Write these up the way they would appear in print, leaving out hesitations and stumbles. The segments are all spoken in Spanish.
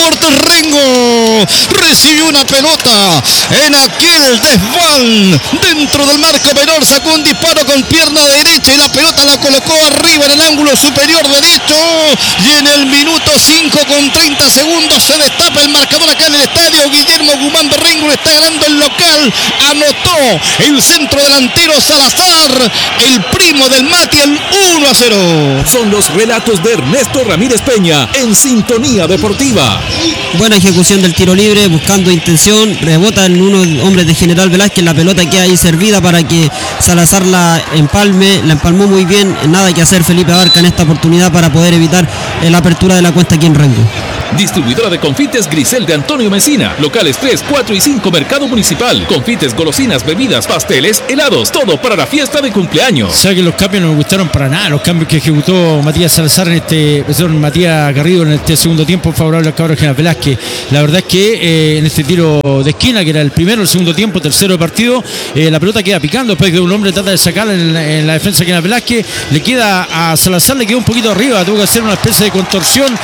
Deportes Rengo. Recibió una pelota en aquel desván dentro del marco menor, sacó un disparo con pierna derecha y la pelota la colocó arriba en el ángulo superior derecho, y en el minuto 5 con 30 segundos se destapa el marcador acá en el estadio. Guillermo Guzmán de Rengo está ganando el local, anotó el centro delantero Salazar, el primo del Mati, el 1-0. Son los relatos de Ernesto Ramírez Peña en Sintonía Deportiva. Buena ejecución del tiro libre, buscando intención, rebota en uno de hombres de General Velázquez, la pelota queda ahí servida para que Salazar la empalmó muy bien, nada que hacer Felipe Abarca en esta oportunidad para poder evitar la apertura de la cuenta aquí en Rengo. Distribuidora de confites Grisel de Antonio Mesina. Locales 3, 4 y 5 Mercado Municipal. Confites, golosinas, bebidas, pasteles, helados. Todo para la fiesta de cumpleaños. O sea que los cambios no me gustaron para nada. Los cambios que ejecutó Matías Salazar Matías Garrido en este segundo tiempo favorable al cabro General Velázquez. La verdad es que en este tiro de esquina, que era el primero, el segundo tiempo, tercero de partido, la pelota queda picando después que un hombre trata de sacarla en la defensa de General Velázquez. Le queda a Salazar, le queda un poquito arriba. Tuvo que hacer una especie de contorsión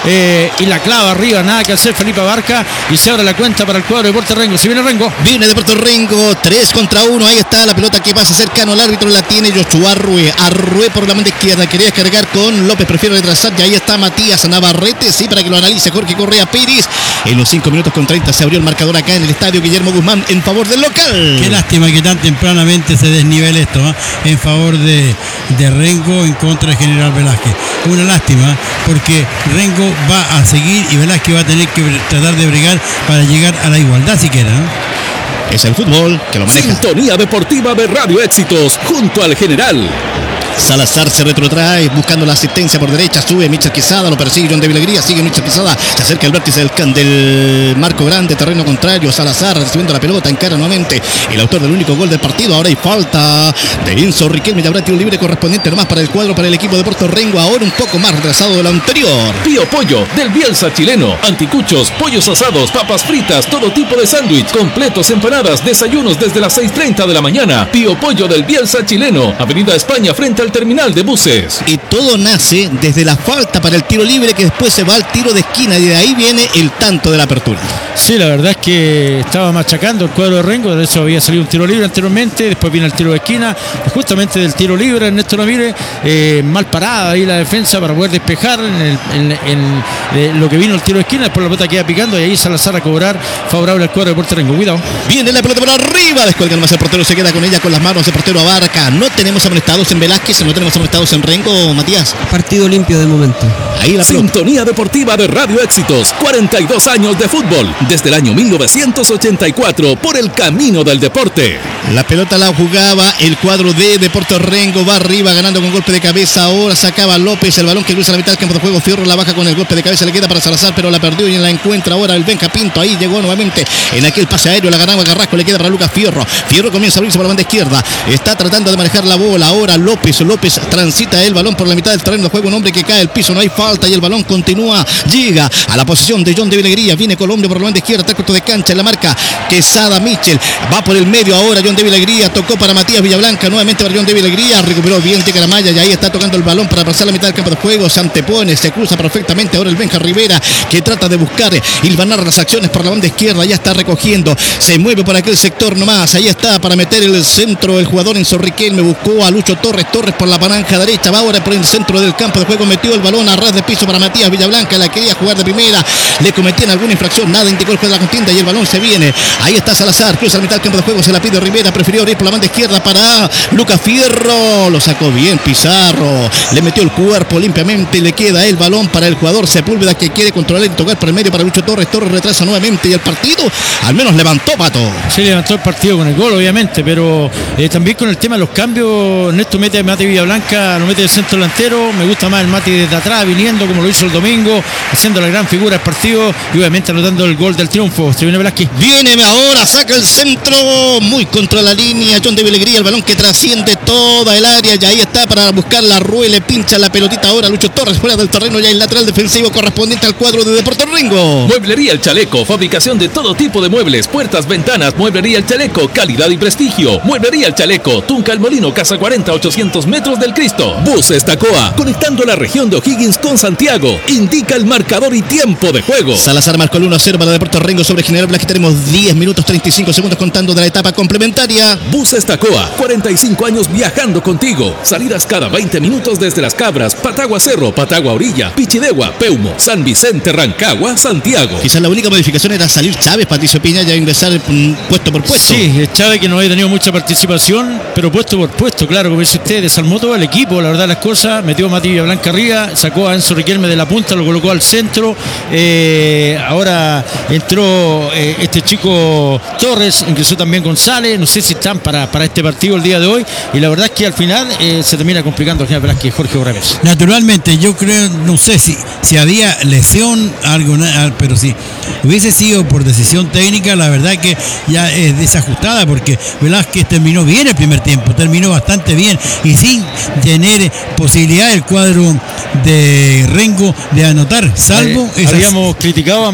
y la clava arriba, nada que hacer Felipe Abarca, y se abre la cuenta para el cuadro de Deportes Rengo. Se viene Rengo. Viene Deportes Rengo, 3 contra 1. Ahí está la pelota que pasa cercano al árbitro, la tiene Joshua Arrué. Arrué por la mano izquierda, quería descargar con López, prefiere retrasar, y ahí está Matías Navarrete, sí, para que lo analice Jorge Correa Pérez. En los 5 minutos con 30 se abrió el marcador acá en el estadio Guillermo Guzmán en favor del local. Qué lástima que tan tempranamente se desnivele esto, en favor de Rengo en contra de General Velázquez. Una lástima, porque Rengo va a seguir y Velázquez va a tener que tratar de bregar para llegar a la igualdad siquiera, ¿no? Es el fútbol que lo maneja. Sintonía Deportiva de Radio Éxitos junto al General. Salazar se retrotrae buscando la asistencia por derecha, sube Michel Quesada, lo persigue John de Vilegría, sigue Michel Quesada, se acerca el vértice del marco grande, terreno contrario. Salazar recibiendo la pelota, encara nuevamente el autor del único gol del partido. Ahora hay falta de Enzo Riquelme y habrá tiro libre correspondiente nomás para el cuadro, para el equipo de Deportes Rengo, ahora un poco más retrasado de lo anterior. Pío Pollo del Bielsa chileno, anticuchos, pollos asados, papas fritas, todo tipo de sándwich, completos, empanadas, desayunos desde las 6:30 de la mañana. Pío Pollo del Bielsa chileno, Avenida España frente al terminal de buses. Y todo nace desde la falta para el tiro libre, que después se va al tiro de esquina, y de ahí viene el tanto de la apertura. Sí, la verdad es que estaba machacando el cuadro de Rengo, de eso había salido un tiro libre anteriormente, después viene el tiro de esquina, justamente del tiro libre Ernesto Ramírez, mal parada ahí la defensa para poder despejar en lo que vino el tiro de esquina, después la pelota queda picando y ahí Salazar a cobrar favorable al cuadro de Deportes Rengo. Cuidado. Viene la pelota por arriba, descuelga nomás el portero, se queda con ella con las manos, el portero Abarca. No tenemos amonestados en Velázquez, no tenemos amonestados en Rengo, Matías. Partido limpio de momento. Ahí la pelota. Sintonía Deportiva de Radio Éxitos, 42 años de fútbol, desde el año 1984, por el camino del deporte. La pelota la jugaba el cuadro de Deportes Rengo, va arriba ganando con golpe de cabeza, ahora sacaba López, el balón que cruza la mitad del campo de juego, Fierro la baja con el golpe de cabeza, le queda para Salazar, pero la perdió y la encuentra ahora el Benja Pinto, ahí llegó nuevamente en aquel pase aéreo, la ganaba Carrasco, le queda para Lucas Fierro, Fierro comienza a abrirse por la banda izquierda, está tratando de manejar la bola, ahora López transita el balón por la mitad del terreno de juego, un hombre que cae al piso, no hay falta y el balón continúa, llega a la posición de John de Vilegría, viene Colombia por la banda izquierda, 3 cuartos de cancha en la marca, Quesada Michel, va por el medio ahora John de Vilegría, tocó para Matías Villablanca, nuevamente para John de Vilegría, recuperó bien Caramaya y ahí está tocando el balón para pasar la mitad del campo de juego, se antepone, se cruza perfectamente ahora el Benja Rivera, que trata de buscar hilvanar las acciones por la banda izquierda, ya está recogiendo, se mueve por aquel sector nomás, ahí está para meter el centro el jugador Enzo Riquelme, buscó a Lucho Torres por la palanca derecha, va ahora por el centro del campo de juego, metió el balón a ras de piso para Matías Villablanca, la quería jugar de primera, le cometían alguna infracción, nada indicó el juez de la contienda y el balón se viene, ahí está Salazar, cruza la mitad del campo de juego, se la pide Rivera, prefirió ir por la banda izquierda para Lucas Fierro, lo sacó bien Pizarro, le metió el cuerpo limpiamente y le queda el balón para el jugador Sepúlveda, que quiere controlar y tocar por el medio para Lucho Torres, Torres retrasa nuevamente y el partido al menos levantó, Pato. Sí, levantó el partido con el gol obviamente, pero también con el tema de los cambios, Néstor mete a Mati Villablanca, lo mete de centro delantero, me gusta más el Mati desde atrás, viniendo como lo hizo el domingo, haciendo la gran figura del partido y obviamente anotando el gol del triunfo. Se viene Velázquez. Viene ahora, saca el centro, muy contra la línea, John de Vilegría, el balón que trasciende toda el área y ahí está para buscar la Rue, le pincha la pelotita ahora Lucho Torres fuera del terreno, ya el lateral defensivo correspondiente al cuadro de Deportes Rengo. Mueblería El Chaleco, fabricación de todo tipo de muebles, puertas, ventanas. Mueblería El Chaleco, calidad y prestigio. Mueblería El Chaleco, Tunca El Molino, Casa 40, 800 metros del Cristo. Buses Tacoa, conectando la región de O'Higgins Holdings con Santiago. Indica el marcador y tiempo de juego. Salazar marcó el 1-0 para Deportes Rengo sobre General Velázquez. Tenemos 10 minutos 35 segundos contando de la etapa complementaria. Buses Tacoa, 45 años viajando contigo. Salidas cada 20 minutos desde Las Cabras, Patagua Cerro, Patagua Orilla, Pichidegua, Peumo, San Vicente, Rancagua, Santiago. Quizás la única modificación era salir Chávez, Patricio Piña, ya ingresar puesto por puesto. Sí, Chávez que no había tenido mucha participación, pero puesto por puesto, claro, como dice usted, desarmó todo el equipo, la verdad las cosas, metió a Matías Blanca arriba, sacó a Enzo Riquelme de la punta, lo colocó al centro, ahora entró este chico Torres, ingresó también González, no sé si están para este partido el día de hoy, y la verdad es que al final se termina complicando el general Velázquez, Jorge Borremés. Naturalmente, yo creo, no sé si había lesión, algo, pero si hubiese sido por decisión técnica, la verdad que ya es desajustada, porque Velázquez terminó bien el primer tiempo, terminó bastante bien y sin tener posibilidad el cuadro de Rengo de anotar, salvo habíamos criticado a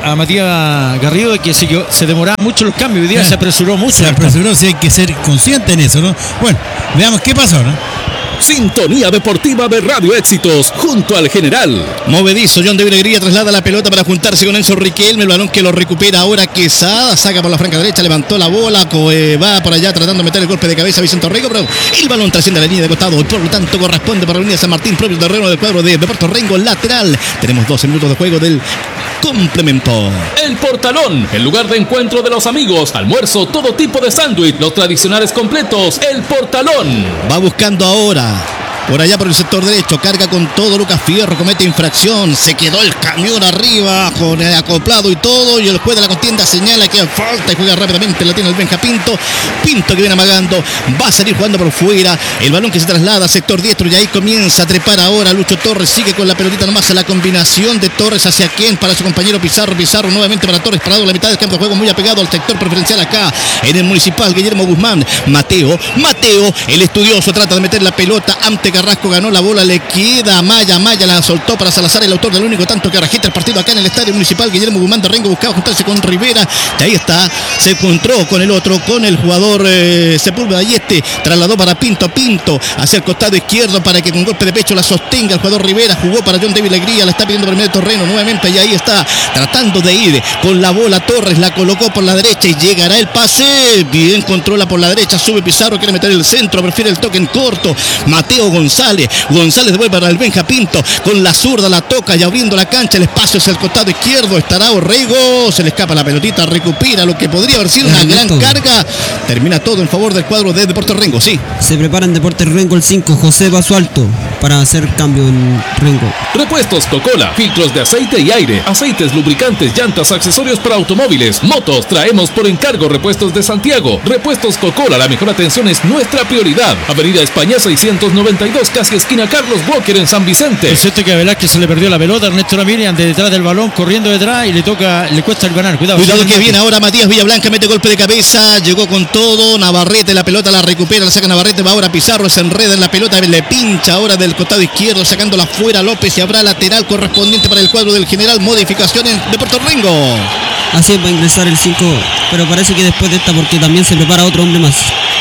Matías Garrido de que se demoraba mucho los cambios, hoy día se apresuró mucho. Se apresuró, sí, hay que ser consciente en eso, ¿no? Bueno, veamos qué pasó, ¿no? Sintonía Deportiva de Radio Éxitos junto al general. Movedizo, John David Alegría traslada la pelota para juntarse con Enzo Riquelme, el balón que lo recupera ahora Quesada, saca por la franca derecha, levantó la bola, va por allá tratando de meter el golpe de cabeza a Vicente Rengo, pero el balón trasciende la línea de costado y por lo tanto corresponde para la línea de San Martín, propio terreno del cuadro de Deportes Rengo, lateral. Tenemos 12 minutos de juego del complemento. El Portalón, el lugar de encuentro de los amigos, almuerzo, todo tipo de sándwich, los tradicionales completos. El Portalón va buscando ahora por allá por el sector derecho, carga con todo Lucas Fierro, comete infracción, se quedó el camión arriba con el acoplado y todo, y el juez de la contienda señala que falta y juega rápidamente, la tiene el Benja Pinto que viene amagando, va a salir jugando por fuera, el balón que se traslada sector diestro y ahí comienza a trepar ahora Lucho Torres, sigue con la pelotita nomás a la combinación de Torres hacia quién, para su compañero Pizarro nuevamente para Torres, parado en la mitad del campo de juego, muy apegado al sector preferencial acá en el Municipal, Guillermo Guzmán, Mateo, el estudioso trata de meter la pelota ante Carrasco, ganó la bola, le queda a Maya la soltó para Salazar, el autor del único tanto que registra el partido acá en el Estadio Municipal. Guillermo Guzmán de Rengo buscaba juntarse con Rivera, y ahí está, se encontró con el otro, con el jugador Sepúlveda, y trasladó para Pinto hacia el costado izquierdo para que con golpe de pecho la sostenga el jugador Rivera, jugó para John David Alegría, la está pidiendo por el medio terreno nuevamente, y ahí está tratando de ir con la bola Torres, la colocó por la derecha y llegará el pase, bien controla por la derecha, sube Pizarro, quiere meter el centro, prefiere el toque en corto, Mateo González devuelve para el Benja Pinto, con la zurda la toca y abriendo la cancha, el espacio hacia el costado izquierdo, estará Orrego, se le escapa la pelotita, recupera lo que podría haber sido una gran carga, termina todo en favor del cuadro de Deportes Rengo, sí. Se prepara en Deportes Rengo el 5, José Basualto, para hacer cambio en Rengo. Repuestos Coca-Cola, filtros de aceite y aire, aceites, lubricantes, llantas, accesorios para automóviles, motos, traemos por encargo repuestos de Santiago. Repuestos Coca-Cola, la mejor atención es nuestra prioridad. Avenida España 692, casi esquina Carlos Walker en San Vicente. Es cierto que a Velázquez se le perdió la pelota, Ernesto Ramírez ande detrás del balón, corriendo detrás y le cuesta el ganar. Cuidado que viene ahora Matías Villablanca, mete golpe de cabeza, llegó con todo, Navarrete la pelota la recupera, la saca Navarrete, va ahora Pizarro, se enreda en la pelota, le pincha ahora del costado izquierdo, sacándola fuera López y habrá lateral correspondiente para el cuadro del general, modificación en Deportes Rengo. Así va a ingresar el 5, pero parece que después de esta, porque también se prepara otro hombre más.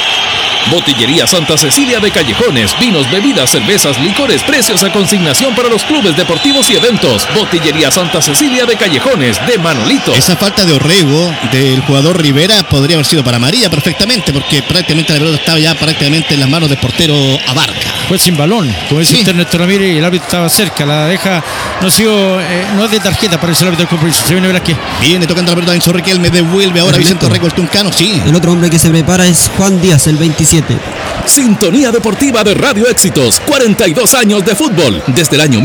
Botillería Santa Cecilia de Callejones, vinos, bebidas, cervezas, licores, precios a consignación para los clubes deportivos y eventos. Botillería Santa Cecilia de Callejones, de Manolito. Esa falta de Orrego del jugador Rivera podría haber sido para María perfectamente, porque prácticamente la pelota estaba ya prácticamente en las manos del portero Abarca. Fue sin balón, como dice usted, Ernesto Ramírez, y el árbitro estaba cerca, la deja, no es de tarjeta para el árbitro del compromiso. Se viene Velázquez. Viene tocando la pelota de Enzo Riquelme, devuelve ahora Vicente Orrego, el tuncano, sí. El otro hombre que se prepara es Juan Díaz, el 27. Sintonía Deportiva de Radio Éxitos, 42 años de fútbol, desde el año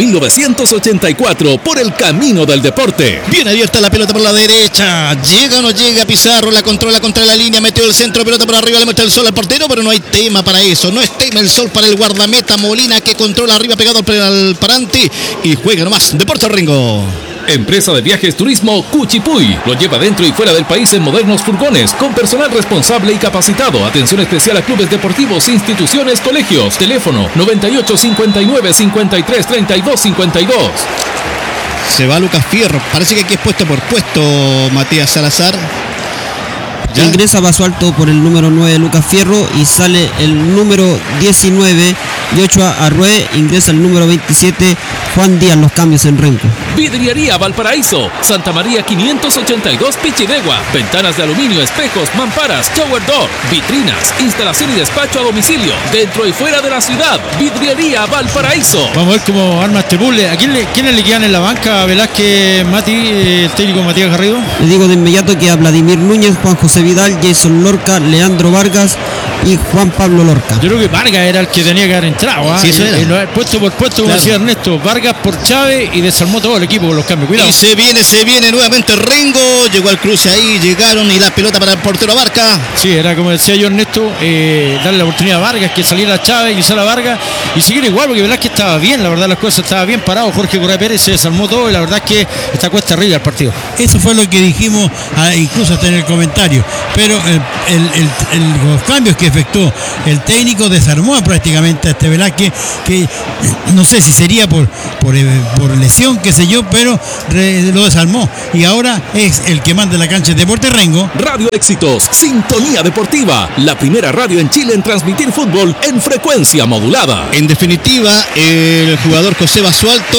1984, por el camino del deporte. Bien abierta la pelota por la derecha, llega o no llega Pizarro, la controla contra la línea, metió el centro, pelota por arriba, le muestra el sol al portero, pero no hay tema para eso, no es tema el sol para el guardameta Molina, que controla arriba pegado al parante y juega nomás Deportes Rengo. Empresa de viajes turismo Cuchipuy. Lo lleva dentro y fuera del país en modernos furgones, con personal responsable y capacitado. Atención especial a clubes deportivos, instituciones, colegios. Teléfono 98 59 53 32 52. Se va Lucas Fierro. Parece que aquí es puesto por puesto Matías Salazar. ¿Ya? Ingresa Basualto por el número 9 Lucas Fierro y sale el número 19 Yochoa Arrué, ingresa el número 27 Juan Díaz los cambios en Rengo. Vidriería Valparaíso, Santa María 582 Pichidegua. Ventanas de aluminio, espejos, mamparas, shower door, vitrinas, instalación y despacho a domicilio, dentro y fuera de la ciudad. Vidriería Valparaíso. Vamos a ver cómo arma este puzzle. ¿Quiénes le quedan en la banca? Velázquez, Mati, el técnico Matías Garrido. Le digo de inmediato que a Vladimir Núñez, Juan José Vidal, Jason Lorca, Leandro Vargas y Juan Pablo Lorca. Yo creo que Vargas era el que tenía que haber entrado. Sí, eso era. Puesto por puesto, como decía Ernesto. Vargas por Chávez y desarmó todo el equipo con los cambios. Cuidado. Y se viene nuevamente Rengo. Llegó al cruce ahí, llegaron y la pelota para el portero Abarca. Sí, era como decía yo, Ernesto, darle la oportunidad a Vargas, que saliera Chávez y saliera Vargas y seguir igual, porque Velázquez estaba bien, la verdad las cosas estaba bien parado. Jorge Correa Pérez se desarmó todo y la verdad es que está cuesta arriba el partido. Eso fue lo que dijimos incluso hasta en el comentario, pero los cambios que efectuó el técnico desarmó prácticamente a este Velázquez, que no sé si sería por lesión, qué sé yo, pero lo desarmó y ahora es el que manda la cancha de Deportes Rengo. Radio Éxitos, Sintonía Deportiva, la primera radio en Chile en transmitir fútbol en frecuencia modulada. En definitiva, el jugador José Basualto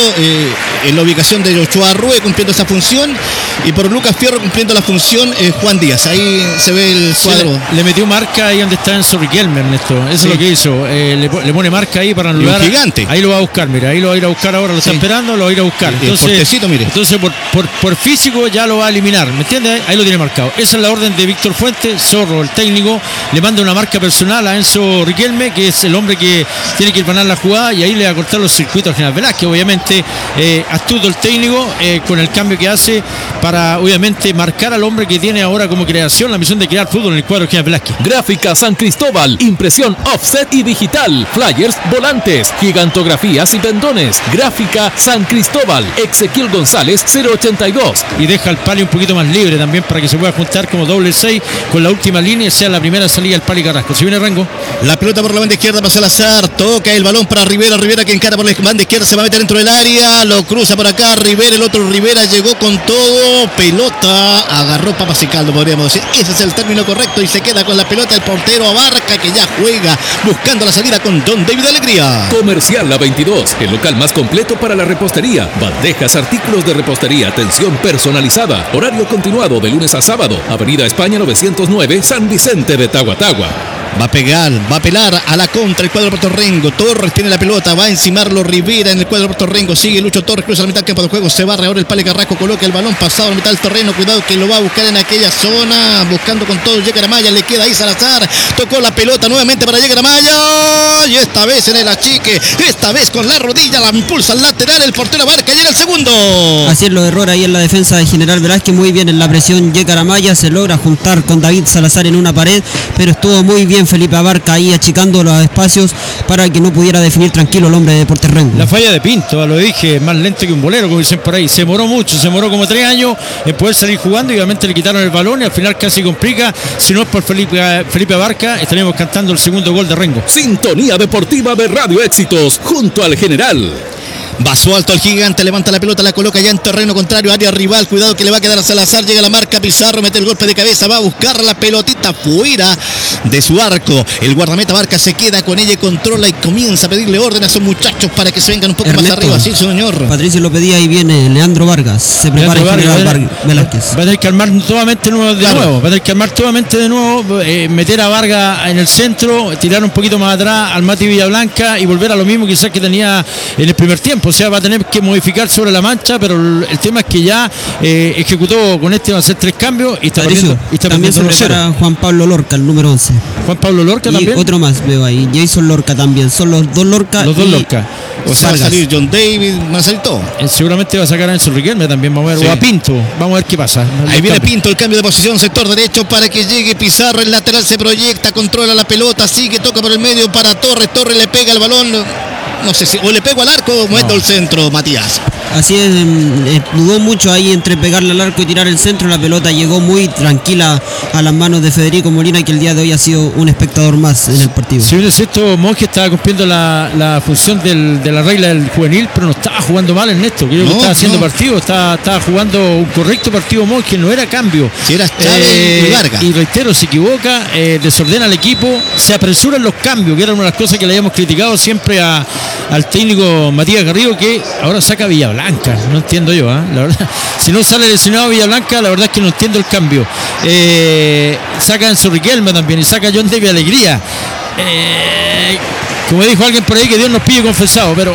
en la ubicación de Ochoa Rue cumpliendo esa función, y por Lucas Fierro cumpliendo la función Juan Díaz. Ahí se ve el cuadro. Le metió marca ahí donde está Enzo Riquelme, Ernesto. Eso es lo que hizo. Le pone marca ahí para anular. Gigante. Ahí lo va a buscar, mira, ahí lo va a ir a buscar ahora, lo está esperando, lo va a ir a buscar. Entonces por físico ya lo va a eliminar, ¿me entiendes? Ahí lo tiene marcado. Esa es la orden de Víctor Fuentes. Zorro, el técnico, le manda una marca personal a Enzo Riquelme, que es el hombre que tiene que ir ganar la jugada, y ahí le va a cortar los circuitos al General Velázquez. Obviamente astuto el técnico con el cambio que hace para obviamente marcar al hombre que tiene ahora como creación la misión de crear fútbol en el cuadro General Velázquez. Gráfica San Cristóbal, impresión offset y digital, flyers, volantes, gigantografías y pendones. Gráfica San Cristóbal, Ezequiel González 082. Y deja el pali un poquito más libre también para que se pueda juntar como doble 6 con la última línea y sea la primera salida del Pali Carrasco. Si viene Rengo. La pelota por la banda izquierda para Salazar, toca el balón para Rivera que encara por la banda izquierda, se va a meter dentro del área, lo cruza por acá Rivera, el otro Rivera llegó con todo, pelota, agarró papas y caldo, podríamos decir, ese es el término correcto, y se queda con la pelota el portero Abarca, que ya juega buscando la salida con Don David Alegría. Comercial La 22, el local más completo para la repostería, bandejas, artículos de repostería, atención personalizada, horario continuado de lunes a sábado, Avenida España 909, San Vicente de Tahuatahua. Va a apelar a la contra el cuadro de Puerto Rengo. Torres tiene la pelota, va a encimarlo Rivera en el cuadro de Puerto Rengo. Sigue Lucho Torres, cruza la mitad del campo de juego. Se barre ahora el Pali Carrasco, coloca el balón pasado a la mitad del terreno. Cuidado que lo va a buscar en aquella zona, buscando con todo. Llega Amaya, le queda ahí Salazar. Tocó la pelota nuevamente para llegar Amaya. Y esta vez en el achique, esta vez con la rodilla, la impulsa al lateral. El portero Abarca, llega el segundo. Así es, los errores ahí en la defensa de General Velázquez. Muy bien en la presión. Llega Amaya, se logra juntar con David Salazar en una pared, pero estuvo muy bien Felipe Abarca ahí achicando los espacios para que no pudiera definir tranquilo el hombre de Deportes Rengo. La falla de Pinto, lo dije, más lento que un bolero, como dicen por ahí. Se demoró mucho, se demoró como 3 años en poder salir jugando y obviamente le quitaron el balón y al final casi complica. Si no es por Felipe Abarca, estaríamos cantando el segundo gol de Rengo. Sintonía Deportiva de Radio Éxitos, junto al General. Basualto, el gigante, levanta la pelota, la coloca ya en terreno contrario, área rival, cuidado que le va a quedar a Salazar, llega la marca, Pizarro, mete el golpe de cabeza, va a buscar la pelotita fuera de su arco, el guardameta Barca se queda con ella y controla y comienza a pedirle orden a sus muchachos para que se vengan un poco Ernesto, más arriba, sí señor. Patricio lo pedía y viene Leandro Vargas, se prepara el General Velázquez. Va a tener que armar nuevamente de nuevo, meter a Vargas en el centro, tirar un poquito más atrás al Mati Villablanca y volver a lo mismo quizás que tenía en el primer tiempo. O sea, va a tener que modificar sobre la mancha, pero el tema es que ya ejecutó con va a hacer 3 cambios y está Patricio, también se prepara Juan Pablo Lorca, el número 11. Juan Pablo Lorca y también. Otro más veo ahí, Jason Lorca también. Son los dos Lorca. O sea, va a salir John David, va a salir todo. Seguramente va a sacar a Enzo Riquelme también, vamos a ver, o a Pinto. Vamos a ver qué pasa. Ahí viene Pinto, el cambio de posición, sector derecho para que llegue Pizarro, el lateral se proyecta, controla la pelota, sigue, toca por el medio para Torres, Torres le pega el balón. No sé si o le pego al arco o meto el centro, Matías. Así es, dudó mucho ahí entre pegarle al arco y tirar el centro. La pelota llegó muy tranquila a las manos de Federico Molina, que el día de hoy ha sido un espectador más en el partido. Si bien es cierto, Monge estaba cumpliendo la función de la regla del juvenil, pero no estaba jugando mal, Ernesto. Creo que estaba haciendo partido, estaba jugando un correcto partido Monge, no era cambio. Si era Chávez y Vargas. Y reitero, se equivoca, desordena al equipo, se apresura en los cambios, que era una de las cosas que le habíamos criticado siempre a al técnico Matías Garrido, que ahora saca a Villablanca. No entiendo yo, la verdad. Si no sale lesionado Villablanca, la verdad es que no entiendo el cambio. Saca a Enzo Riquelme también y saca a John David Alegría. Como dijo alguien por ahí, que Dios nos pille confesado, pero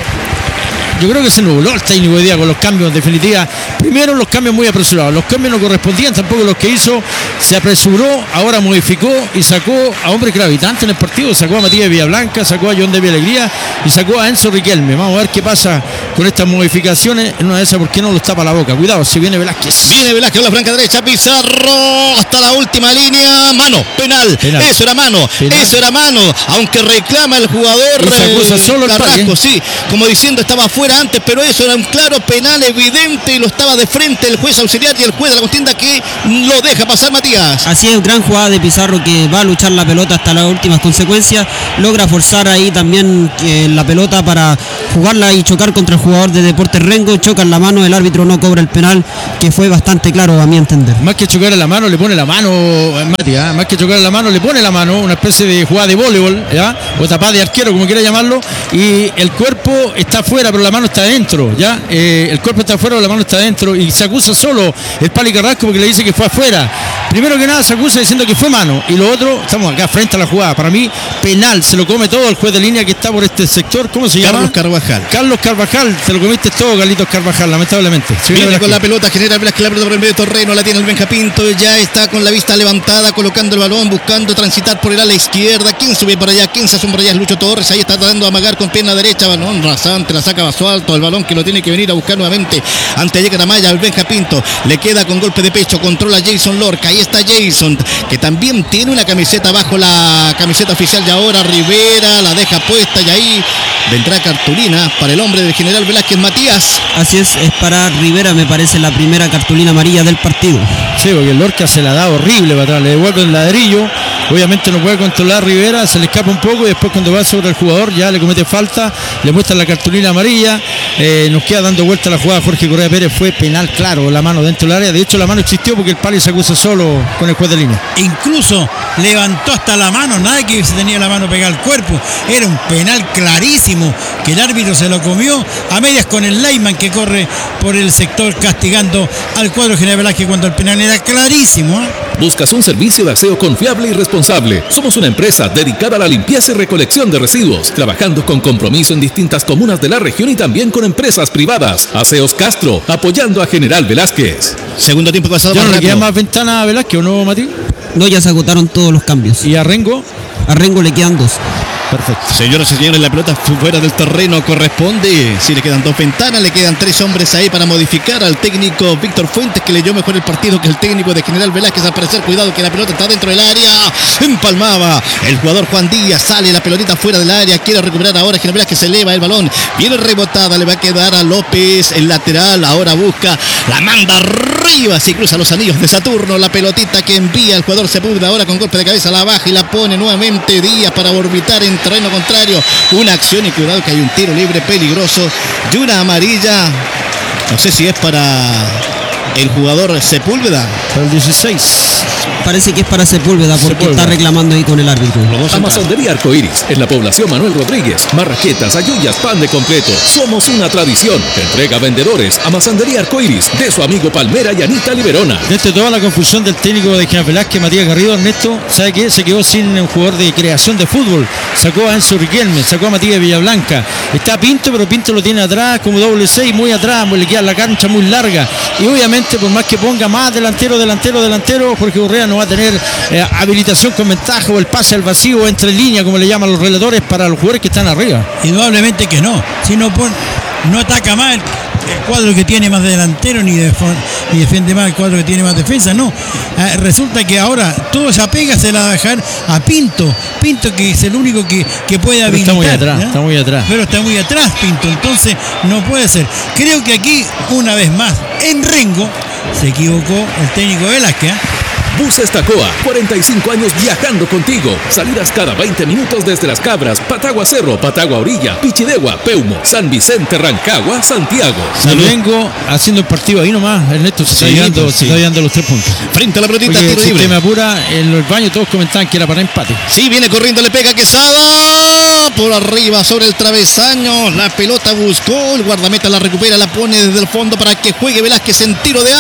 yo creo que se nubló el técnico hoy día con los cambios, en definitiva. Primero, los cambios muy apresurados. Los cambios no correspondían tampoco los que hizo. Se apresuró, ahora modificó y sacó a hombres gravitantes en el partido. Sacó a Matías Villablanca, sacó a John David Alegría y sacó a Enzo Riquelme. Vamos a ver qué pasa con estas modificaciones. En una de esas, ¿por qué no los tapa la boca? Cuidado, si viene Velázquez. Viene Velázquez a la franca derecha, Pizarro hasta la última línea. Mano, penal. Eso era mano. Eso era mano. Aunque reclama el jugador. Y se acusa solo el Carrasco, sí. Como diciendo, estaba fuera antes, pero eso era un claro penal evidente y lo estaba de frente el juez auxiliar y el juez de la contienda que lo deja pasar, Matías. Así es, gran jugada de Pizarro, que va a luchar la pelota hasta las últimas consecuencias, logra forzar ahí también la pelota para jugarla y chocar contra el jugador de Deportes Rengo, choca en la mano, el árbitro no cobra el penal, que fue bastante claro a mi entender. Más que chocar en la mano, le pone la mano, Matías, más que chocar en la mano, le pone la mano, una especie de jugada de voleibol, ¿ya? O tapada de arquero, como quiera llamarlo, y el cuerpo está fuera, pero la mano está dentro, ¿ya? El cuerpo está afuera, la mano está dentro, y se acusa solo el Pali Carrasco porque le dice que fue afuera. Primero que nada se acusa diciendo que fue mano, y lo otro, estamos acá frente a la jugada. Para mí, penal, se lo come todo el juez de línea que está por este sector. ¿Cómo se llama? Carlos Carvajal, te lo comiste todo, Carlitos Carvajal, lamentablemente. Viene con la pelota, genera Velázquez, la pelota por el medio de Torreno, la tiene el Benja Pinto, ya está con la vista levantada, colocando el balón, buscando transitar por el ala izquierda. ¿Quién sube por allá? ¿Quién se asoma por allá? Es Lucho Torres, ahí está tratando de amagar con pierna derecha, balón rasante, la saca vaso alto, el balón que lo tiene que venir a buscar nuevamente ante Yecaramaya, el Benja Pinto, le queda con golpe de pecho, controla Jason Lorca, ahí está Jason, que también tiene una camiseta bajo la camiseta oficial de ahora, Rivera, la deja puesta y ahí vendrá cartulina para el hombre del general Velázquez, Matías. Así es para Rivera, me parece la primera cartulina amarilla del partido. Sí, porque el Lorca se la da horrible para atrás, le devuelve el ladrillo, obviamente no puede controlar Rivera, se le escapa un poco y después cuando va sobre el jugador ya le comete falta, le muestra la cartulina amarilla, nos queda dando vuelta la jugada Jorge Correa Pérez, fue penal claro, la mano dentro del área, de hecho la mano existió porque el Pali se acusa solo con el juez de línea. Incluso levantó hasta la mano, nada que se tenía la mano pegada al cuerpo, era un penal clarísimo que el árbitro se lo comió a medias con el lineman que corre por el sector castigando al cuadro general Velázquez cuando el penal era clarísimo. ¿Buscas un servicio de aseo confiable y responsable? Somos una empresa dedicada a la limpieza y recolección de residuos, trabajando con compromiso en distintas comunas de la región y también con empresas privadas. Aseos Castro, apoyando a General Velázquez. Segundo tiempo pasado. ¿Ya no le queda más ventana a Velázquez o no, Mati? No, ya se agotaron todos los cambios. ¿Y a Rengo? A Rengo le quedan 2. Perfecto. Señoras y señores, la pelota fuera del terreno corresponde. Si le quedan 2 ventanas, le quedan 3 hombres ahí para modificar al técnico Víctor Fuentes, que leyó mejor el partido que el técnico de General Velázquez. Al parecer, cuidado que la pelota está dentro del área. Empalmaba el jugador Juan Díaz, sale la pelotita fuera del área, quiere recuperar ahora General Velázquez, se eleva el balón, viene rebotada, le va a quedar a López, el lateral, ahora busca, la manda arriba, se cruza los anillos de Saturno, la pelotita que envía el jugador Sepúlveda, ahora con golpe de cabeza la baja y la pone nuevamente Díaz para orbitar en terreno contrario, una acción y cuidado que hay un tiro libre peligroso y una amarilla, no sé si es para el jugador Sepúlveda. Para el 16. Parece que es para Sepúlveda porque está reclamando ahí con el árbitro. Amasandería Arcoiris, en la población Manuel Rodríguez. Marraquetas, ayuyas, pan de completo. Somos una tradición. Entrega a vendedores. Amasandería Arcoiris, de su amigo Palmera y Anita Liberona. Desde toda la confusión del técnico de General Velázquez, Matías Garrido, Ernesto, ¿sabe qué? Se quedó sin un jugador de creación de fútbol. Sacó a Enzo Riquelme, sacó a Matías Villablanca. Está Pinto, pero Pinto lo tiene atrás, como doble 6, muy atrás, le queda la cancha muy larga. Y obviamente, por más que ponga más delantero, Jorge Correa no va a tener habilitación con ventaja o el pase al vacío entre línea, como le llaman los relatores, para los jugadores que están arriba. Indudablemente que no. Si no ataca más el cuadro que tiene más delantero ni defiende más el cuadro que tiene más defensa, no. Resulta que ahora toda esa pega se la va a dejar a Pinto que es el único que puede habilitar. Está muy atrás. Pero está muy atrás Pinto, entonces no puede ser. Creo que aquí, una vez más, en Rengo, se equivocó el técnico Velázquez. Buses Tacoa, 45 años viajando contigo. Salidas cada 20 minutos desde Las Cabras, Patagua Cerro, Patagua Orilla, Pichidegua, Peumo, San Vicente, Rancagua, Santiago. Vengo haciendo el partido ahí nomás. Ernesto se está llevando los 3 puntos. Frente a la pelotita, Oye, tiro si libre. usted me apura, en el baño todos comentaban que era para empate. Sí, viene corriendo, le pega Quesada por arriba sobre el travesaño. La pelota buscó, el guardameta la recupera, la pone desde el fondo para que juegue Velázquez en tiro de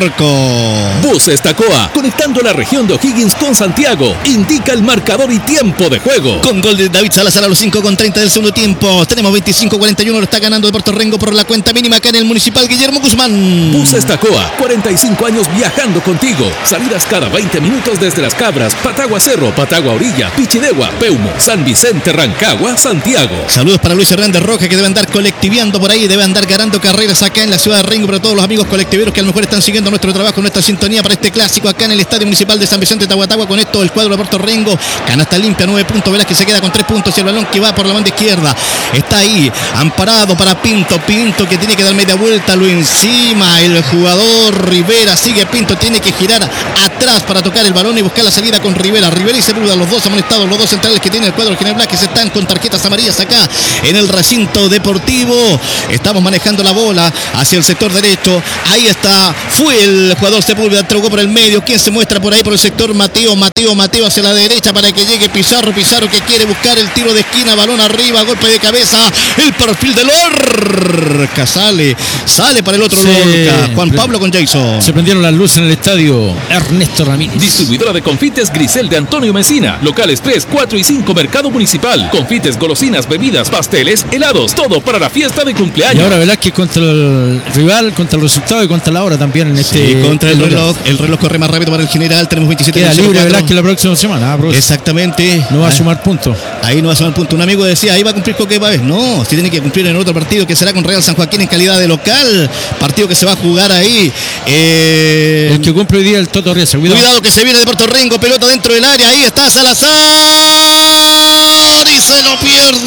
arco. Buses Tacoa, conectando la región de O'Higgins con Santiago. Indica el marcador y tiempo de juego. Con gol de David Salazar a los 5:30 del segundo tiempo. Tenemos 25-41, lo está ganando Deportes Rengo por la cuenta mínima acá en el Municipal Guillermo Guzmán. Buses Tacoa, 45 años viajando contigo. Salidas cada 20 minutos desde Las Cabras, Patagua Cerro, Patagua Orilla, Pichidegua, Peumo, San Vicente, Rancagua, Santiago. Saludos para Luis Hernández Roja, que debe andar colectiviando por ahí, debe andar ganando carreras acá en la ciudad de Rengo, para todos los amigos colectiveros que a lo mejor están siguiendo nuestro trabajo, nuestra sintonía para este clásico acá en el Estadio Municipal de San Vicente Tahuatahua. Con esto el cuadro de Deportes Rengo, canasta limpia, 9 puntos, Velázquez se queda con 3 puntos y el balón que va por la banda izquierda está ahí, amparado para Pinto que tiene que dar media vuelta, lo encima el jugador Rivera, sigue Pinto, tiene que girar atrás para tocar el balón y buscar la salida con Rivera y Sepúlveda, los dos amonestados, los dos centrales que tiene el cuadro General Velázquez están con tarjetas amarillas acá en el recinto deportivo. Estamos manejando la bola hacia el sector derecho, ahí está, fue el jugador Sepúlveda, trocó por el medio, quien se muestra por ahí por el sector Mateo hacia la derecha para que llegue Pizarro que quiere buscar el tiro de esquina, balón arriba, golpe de cabeza, el perfil de Lorca, sale para el otro Lorca, Juan Pablo con Jason. Se prendieron las luces en el estadio. Ernesto Ramírez. Distribuidora de confites Grisel de Antonio Messina. Locales 3, 4 y 5 Mercado Municipal. Confites, golosinas, bebidas, pasteles, helados, todo para la fiesta de cumpleaños. Y ahora Velázquez contra el rival, contra el resultado y contra la hora también en este. Contra el reloj. El reloj corre más rápido para el General. Tenemos 27 Queda libre Velázquez la próxima semana. Exactamente. No va a sumar puntos. Ahí no va a sumar puntos. Un amigo decía, ahí va a cumplir con qué va a ver. No, si tiene que cumplir en otro partido que será con Real San Joaquín en calidad de local. Partido que se va a jugar ahí. El que cumple hoy día el Toto Riesa. Cuidado que se viene de Deportes Rengo. Pelota dentro del área. Ahí está Salazar. Y se lo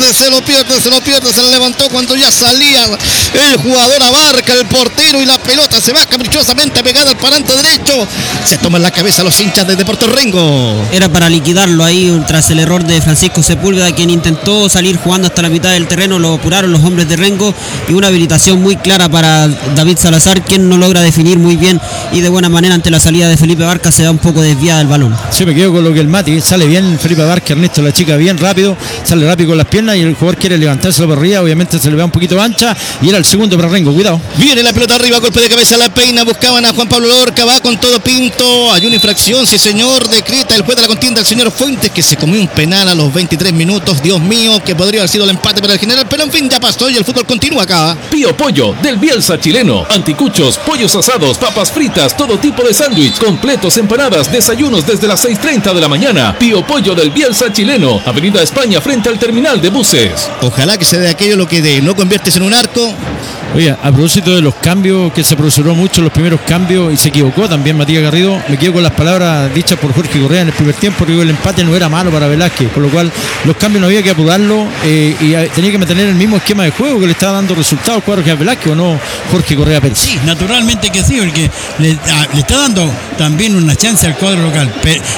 pierde. Se lo levantó cuando ya salía el jugador, abarca el portero y la pelota se va caprichosamente pegada al parante derecho. Se toman la cabeza los hinchas de Deportes Rengo. Era para liquidarlo ahí tras el error de Francisco Sepúlveda, quien intentó salir jugando hasta la mitad del terreno. Lo apuraron los hombres de Rengo y una habilitación muy clara para David Salazar, quien no logra definir muy bien y de buena manera ante la salida de Felipe Barca. Se da un poco desviada el balón. Sí, me quedo con lo que el Mati sale bien. Felipe Barca, Ernesto, la chica bien rápido, sale rápido con las piernas y el jugador quiere levantarse por arriba. Obviamente se le va un poquito ancha y era el segundo para Rengo. Cuidado. Viene la pelota arriba, golpe de cabeza, la peina, buscaban a Juan Pablo Lorca, va con todo Pinto. Hay una infracción, sí señor, decreta el juez de la contienda, el señor Fuentes, que se comió un penal a los 23 minutos. Dios mío, que podría haber sido el empate para el General, pero en fin, ya pasó y el fútbol continúa acá. Pío Pollo, del Bielsa chileno. Anticuchos, pollos asados, papas fritas, todo tipo de sándwich, completos, empanadas, desayunos desde las 6:30 de la mañana. Pío Pollo del Bielsa chileno. Avenida España frente al terminal de buses. Ojalá que se dé aquello lo que de no conviertes en un arco. Oye, a propósito de los cambios, que se apresuró mucho los primeros cambios y se equivocó también Matías Garrido, me quedo con las palabras dichas por Jorge Correa en el primer tiempo. Digo, el empate no era malo para Velázquez, por lo cual los cambios no había que apurarlo y tenía que mantener el mismo esquema de juego que le estaba dando resultados al cuadro General Velázquez, ¿o no, Jorge Correa Pérez? Sí, naturalmente que sí, porque le está dando también una chance al cuadro local.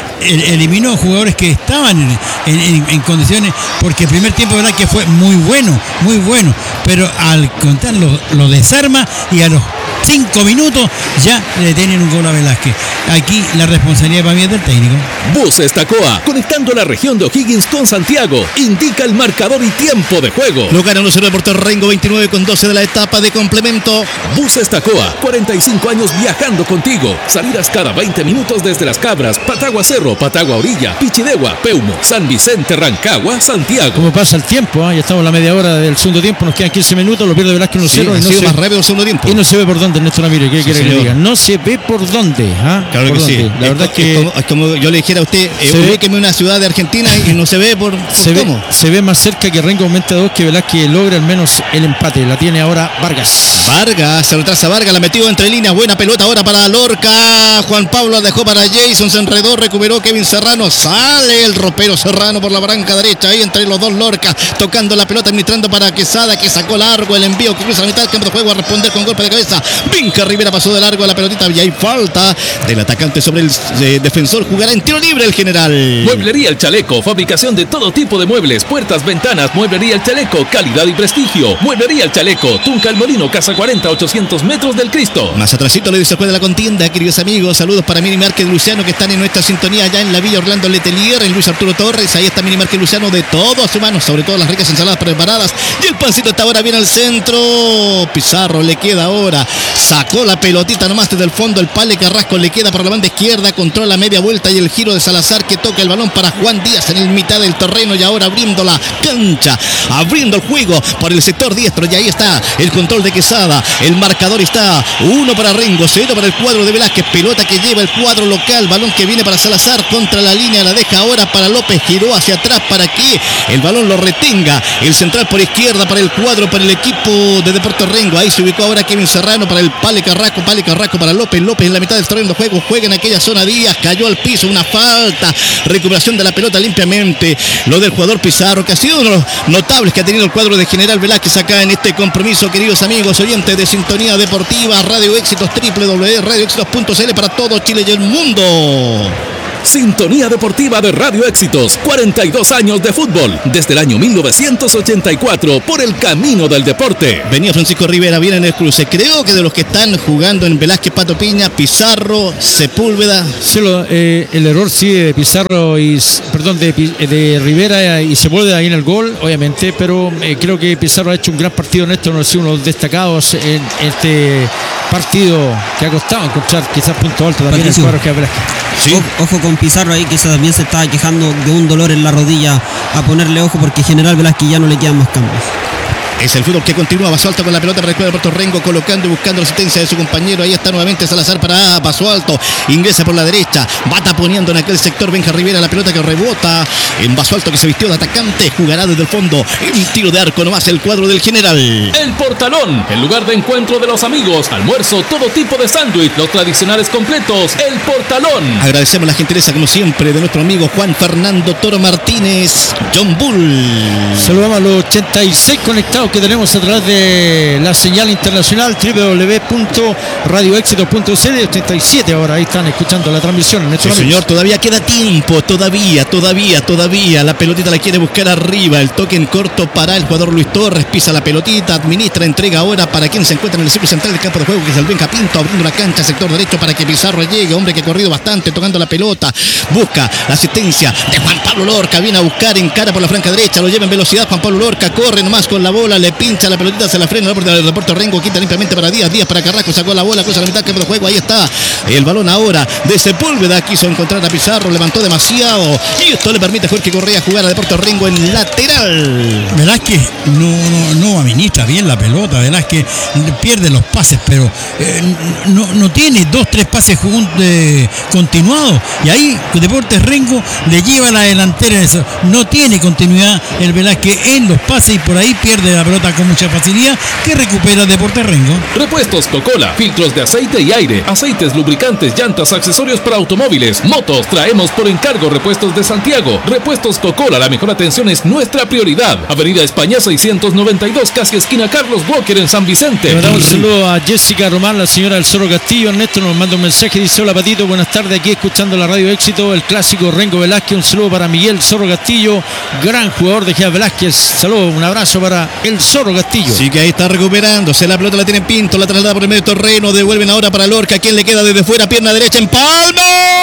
Eliminó jugadores que estaban en condiciones, porque el primer tiempo Velázquez fue muy bueno, pero al contar lo desarma y a los 5 minutos ya le tienen un gol a Velázquez. Aquí la responsabilidad para mí es del técnico. Buses Tacoa, conectando la región de O'Higgins con Santiago. Indica el marcador y tiempo de juego. Lo gana 1-0 Deportes Rengo, 29:12 de la etapa de complemento. Buses Tacoa, 45 años viajando contigo. Salidas cada 20 minutos desde Las Cabras, Patagua Cerro, Patagua Orilla, Pichidegua, Peumo, San Vicente, Rancagua, Santiago. Como pasa el tiempo, ya estamos a la media hora del segundo tiempo, nos quedan 15 minutos, lo pierde Velázquez 1-0 Sí, y no sido se más rápido el segundo tiempo. Y no se ve por dónde, Ernesto Ramírez, ¿qué quiere que le diga? No se ve por dónde. Claro que sí. La verdad es que es como yo le dijera a usted, ubíqueme una ciudad de Argentina y no se ve por cómo. Se ve más cerca que Rengo aumente a 2, que Velázquez logre al menos el empate. La tiene ahora Vargas. Se retrasa Vargas, la metió entre líneas, buena pelota ahora para Lorca. Juan Pablo dejó para Jason, se enredó, recuperó Kevin Serrano, sale el ropero Serrano por la branca derecha, ahí entre los dos Lorca, tocando la pelota, administrando para Quesada, que sacó largo el envío, que cruza la mitad del campo de juego a responder con golpe de cabeza. Vinca Rivera pasó de largo a la pelotita y hay falta del atacante sobre el defensor. Jugará en tiro libre el general. Mueblería El Chaleco, fabricación de todo tipo de muebles, puertas, ventanas. Mueblería El Chaleco, calidad y prestigio. Mueblería El Chaleco, Tunca El Molino, Casa 40, 800 metros del Cristo. Más atrasito le dice el juez de la contienda, queridos amigos. Saludos para Mini Márquez Luciano, que están en nuestra sintonía allá en la Villa Orlando Letelier, en Luis Arturo Torres. Ahí está Mini Márquez Luciano, de todo a su mano, sobre todo las ricas ensaladas preparadas. Y el pancito está ahora bien al centro. Pizarro le queda ahora. Sacó la pelotita nomás desde el fondo. El Pale Carrasco le queda por la banda izquierda. Controla media vuelta y el giro de Salazar, que toca el balón para Juan Díaz en el mitad del terreno. Y ahora abriendo la cancha, abriendo el juego por el sector diestro. Y ahí está el control de Quesada. El marcador está 1 para Rengo, 0 para el cuadro de Velázquez. Pelota que lleva el cuadro local. Balón que viene para Salazar contra la línea. La deja ahora para López. Giró hacia atrás para que el balón lo retenga. El central por izquierda para el cuadro, para el equipo de Deportes Rengo. Ahí se ubicó ahora Kevin Serrano para el Pale Carrasco. Pale Carrasco para López. López en la mitad del terreno de juego. Juega en aquella zona. Díaz cayó al piso. Una falta. Recuperación de la pelota limpiamente. Lo del jugador Pizarro, que ha sido uno de los notables que ha tenido el cuadro de General Velázquez acá en este compromiso, queridos amigos oyentes de Sintonía Deportiva, Radio Éxitos, www.radioéxitos.cl para todo Chile y el mundo. Sintonía Deportiva de Radio Éxitos, 42 años de fútbol, desde el año 1984, por el camino del deporte. Venía Francisco Rivera bien en el cruce. Creo que de los que están jugando en Velázquez, Pato Piña, Pizarro, Sepúlveda. Sí, el error sí de Pizarro y de Rivera y Sepúlveda ahí en el gol, obviamente, pero creo que Pizarro ha hecho un gran partido en esto, no ha sido uno de los destacados en este partido que ha costado encontrar quizás punto alto también en el cuadro que Velázquez. Sí. Ojo con Pizarro ahí, que también se estaba quejando de un dolor en la rodilla. A ponerle ojo, porque General Velázquez ya no le quedan más cambios. Es el fútbol que continúa. Basualto con la pelota para el cuadro de Puerto Rengo, colocando y buscando la asistencia de su compañero. Ahí está nuevamente Salazar para Basualto. Ingresa por la derecha. Va taponiendo en aquel sector Benja Rivera. La pelota que rebota en Basualto, que se vistió de atacante. Jugará desde el fondo. En tiro de arco nomás el cuadro del general. El Portalón, el lugar de encuentro de los amigos. Almuerzo, todo tipo de sándwich, los tradicionales completos. El Portalón. Agradecemos la gentileza, como siempre, de nuestro amigo Juan Fernando Toro Martínez, John Bull. Saludamos a los 86 conectados que tenemos a través de la señal internacional www.radioéxitos.cl. 87 ahora, ahí están escuchando la transmisión. Sí, señor, todavía queda tiempo, todavía. La pelotita la quiere buscar arriba. El toque en corto para el jugador Luis Torres. Pisa la pelotita, administra, entrega ahora para quien se encuentra en el círculo central del campo de juego, que es el Benja Pinto, abriendo la cancha, sector derecho para que Pizarro llegue. Hombre que ha corrido bastante, tocando la pelota. Busca la asistencia de Juan Pablo Lorca. Viene a buscar en cara por la franca derecha. Lo lleva en velocidad Juan Pablo Lorca. Corre nomás con la bola. Le pincha la pelotita, se la frena el Deportes Rengo. Quita limpiamente para Díaz. Díaz para Carrasco. Sacó la bola, cruza la mitad del campo de juego. Ahí está el balón ahora de Sepúlveda. Quiso encontrar a Pizarro. Levantó demasiado. Y esto le permite a Jorge Correa jugar a Deportes Rengo en lateral. Velázquez no administra bien la pelota. Velázquez pierde los pases, pero no tiene 2-3 pases continuados. Y ahí Deportes Rengo le lleva la delantera en eso. No tiene continuidad el Velázquez en los pases y por ahí pierde la pelota con mucha facilidad, que recupera Deportes Rengo. Repuestos Coca-Cola, filtros de aceite y aire, aceites, lubricantes, llantas, accesorios para automóviles, motos. Traemos por encargo repuestos de Santiago. Repuestos Coca-Cola, la mejor atención es nuestra prioridad. Avenida España 692, casi esquina Carlos Walker en San Vicente. Le damos un saludo a Jessica Román, la señora del Zorro Castillo. Ernesto nos manda un mensaje, dice: hola Patito, buenas tardes, aquí escuchando la Radio Éxito, el clásico Rengo Velázquez. Un saludo para Miguel Zorro Castillo, gran jugador de General Velázquez. Saludos, un abrazo para el Zorro Castillo. Sí, que ahí está recuperándose, la pelota la tiene Pinto, la traslada por el medio terreno, devuelven ahora para Lorca, quien le queda desde fuera, pierna derecha en palma,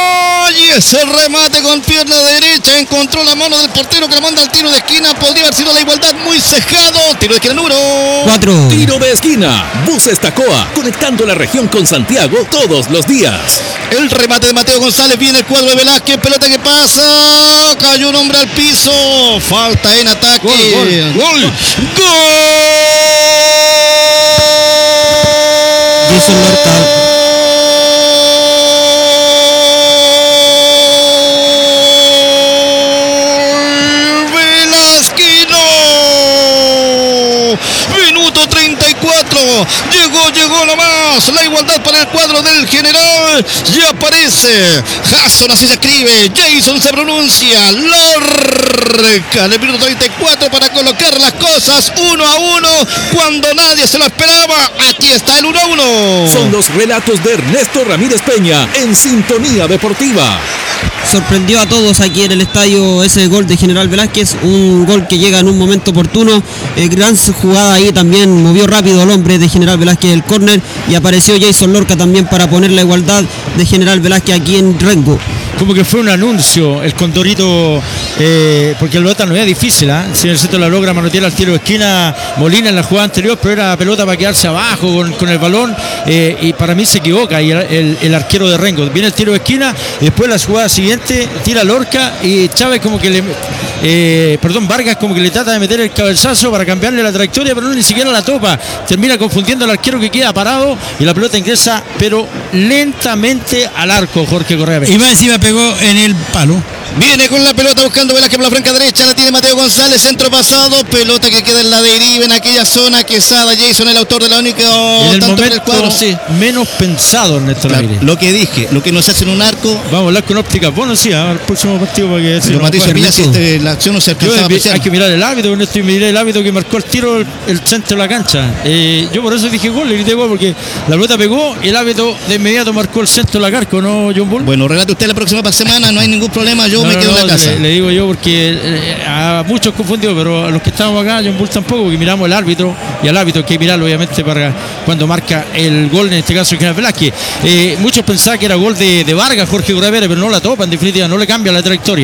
y ese remate con pierna derecha, encontró la mano del portero que lo manda al tiro de esquina, podría haber sido la igualdad, muy cejado, tiro de esquina número 4. Tiro de esquina, Buses Tacoa, conectando la región con Santiago todos los días. El remate de Mateo González, viene el cuadro de Velázquez, pelota que pasa, cayó un hombre al piso, falta en ataque. Gol. Jason Lorca. Minuto 34. Llegó nomás. más. La igualdad para el cuadro del General. Ya aparece Jason, así se escribe. Jason se pronuncia. Lorca. El minuto 34 para colocar las cosas 1-1 cuando nadie se lo esperaba. Aquí está el 1-1. Son los relatos de Ernesto Ramírez Peña en Sintonía Deportiva. Sorprendió a todos aquí en el estadio ese gol de General Velázquez, un gol que llega en un momento oportuno, gran jugada ahí, también movió rápido al hombre de General Velázquez el córner y apareció Jason Lorca también para poner la igualdad de General Velázquez aquí en Rengo. Como que fue un anuncio el Condorito, porque la pelota no era difícil, si en el centro la logra manotear al tiro de esquina Molina en la jugada anterior, pero era pelota para quedarse abajo con el balón, y para mí se equivoca y el arquero de Rengo, viene el tiro de esquina, y después la jugada siguiente tira Lorca y Chávez como que Vargas como que le trata de meter el cabezazo para cambiarle la trayectoria, pero no, ni siquiera la topa, termina confundiendo al arquero que queda parado y la pelota ingresa pero lentamente al arco Jorge Correa. Y más encima pegó en el palo. Viene con la pelota buscando Velázquez por la franca derecha, la tiene Mateo González, centro pasado, pelota que queda en la deriva en aquella zona. Quesada, Jason, el autor de la única en el tanto momento el cuadro, sí. Menos pensado, Ernesto Ramírez. Lo que dije, lo que nos hace en un arco. Vamos a hablar con óptica. Bueno, sí, al próximo partido para que Pero Patricio Pilla, si la acción no se alcanzaba a apreciar. Hay que mirar el árbitro, Ernesto, y mirar el árbitro que marcó el tiro el centro de la cancha. Yo por eso dije gol, le grité gol, porque la pelota pegó y el árbitro de inmediato marcó el centro de la carco, ¿no, John Bull? Bueno, relate usted la próxima semana, no hay ningún problema, yo me quedo en la casa. Le digo yo porque a muchos confundidos, pero a los que estamos acá, John Bull tampoco, porque miramos el árbitro, y al árbitro hay que mirarlo obviamente para cuando marca el gol, en este caso el General Velázquez. Muchos pensaban que era gol de Vargas, Jorge Correa, pero no la topa, en definitiva, no le cambia la trayectoria.